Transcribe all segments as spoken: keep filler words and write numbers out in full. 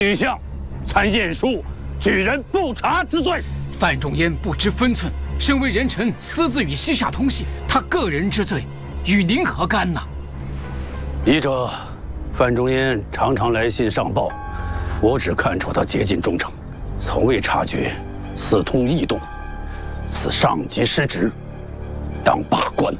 女相参晏殊举人不察之罪。 范仲淹不知分寸，身为人臣，私自与西夏通信，他个人之罪，与您何干呢？ 一者，范仲淹常常来信上报，我只看出他竭尽忠诚，从未察觉私通异动，此上级失职，当罢官。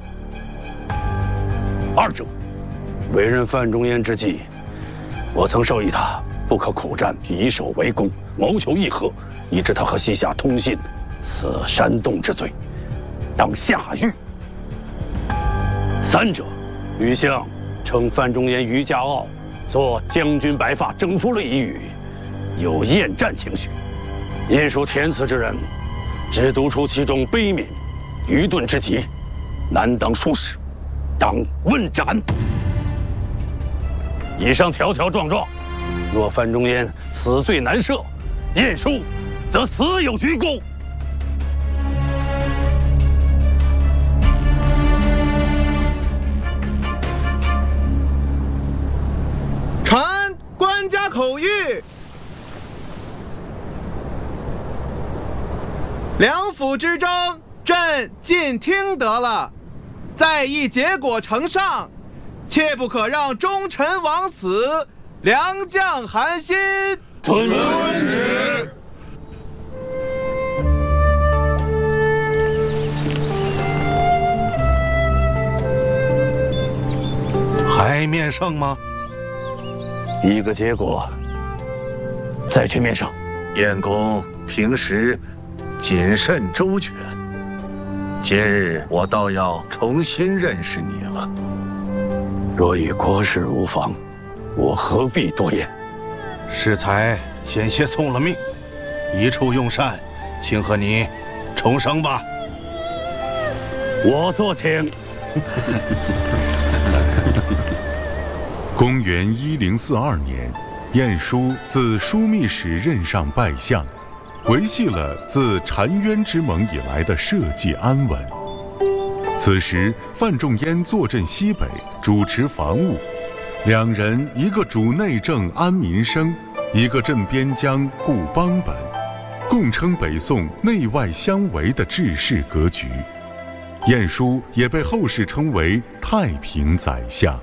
二者，委任范仲淹之际，我曾授意他不可苦战，以守为攻，谋求议和，以致他和西夏通信，此煽动之罪，当下狱。三者，吕相称范仲淹于家傲，做将军白发征服了一隅，有厌战情绪。晏殊填词之人，只读出其中悲悯、愚钝之极，难当书史，当问斩。以上条条状状，若范仲淹死罪难赦，晏殊则死有余功。 传官家口谕，两府之争，朕尽听得了，在议结果呈上，切不可让忠臣枉死，良将寒心。 遵旨。 还面圣吗？ 一个结果，再去面圣。 晏公平时谨慎周全，今日我倒要重新认识你了。 若与国事无妨，我何必多言？ 适才险些送了命，一处用膳，请和你重生吧。 我坐请。 公元一零四二年，晏殊自枢密使任上拜相，维系了自澶渊之盟以来的社稷安稳。此时，范仲淹坐镇西北，主持防务，两人一个主内政安民生，一个镇边疆固邦本，共称北宋内外相违的治世格局。晏殊也被后世称为太平宰相。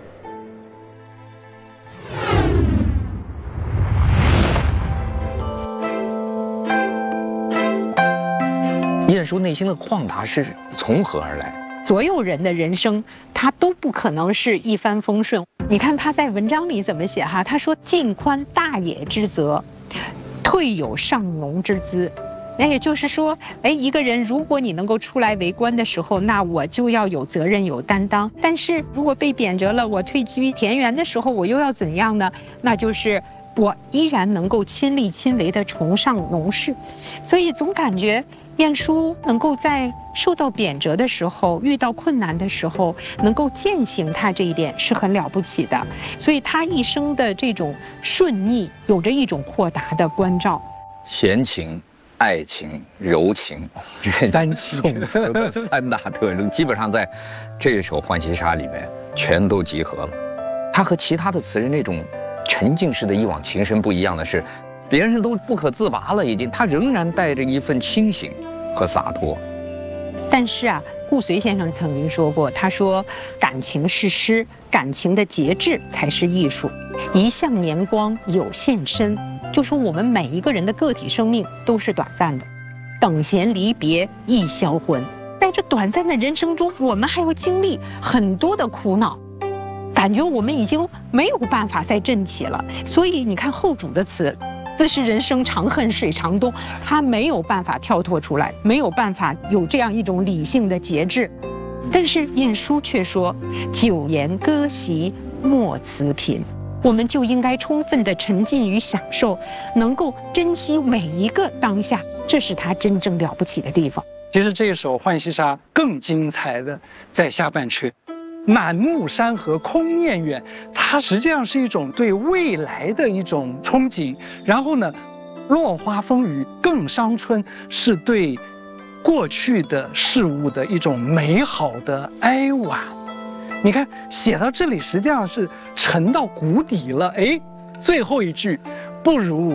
晏殊内心的旷达是从何而来？ 所有人的人生，他都不可能是一帆风顺。你看他在文章里怎么写哈？他说：“尽宽大野之责，退有上农之资。”那也就是说，哎，一个人如果你能够出来为官的时候，那我就要有责任、有担当。但是如果被贬谪了，我退居田园的时候，我又要怎样呢？那就是我依然能够亲力亲为地崇尚农事。所以总感觉晏殊能够在受到贬谪的时候，遇到困难的时候，能够践行他这一点是很了不起的。所以他一生的这种顺逆，有着一种豁达的关照。 闲情、爱情、柔情，这三宋词的三大特征，基本上在这首《浣溪沙》里面全都集合了。他和其他的词人那种沉静式的一往情深不一样的是，别人都不可自拔了，已经，他仍然带着一份清醒和洒脱。 但是啊，顾随先生曾经说过，他说感情是诗，感情的节制才是艺术。一向年光有限身，就说我们每一个人的个体生命都是短暂的，等闲离别易销魂。在这短暂的人生中，我们还要经历很多的苦恼，感觉我们已经没有办法再振起了。所以你看后主的词，自是人生长恨水长东，他没有办法跳脱出来，没有办法有这样一种理性的节制。但是晏殊却说：“酒言歌席莫辞频。”我们就应该充分地沉浸于享受，能够珍惜每一个当下，这是他真正了不起的地方。 其实这首《浣溪沙》更精彩的在下半阙，满目山河空念远，它实际上是一种对未来的一种憧憬。然后呢，落花风雨更伤春，是对过去的事物的一种美好的哀婉。你看写到这里，实际上是沉到谷底了。哎，最后一句，不如